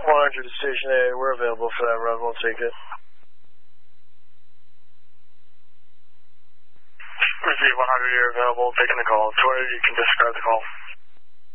100 to Station A. We're available for that run. We'll take it. Receive 100, you're available. Taking the call. 200, you can disregard the call.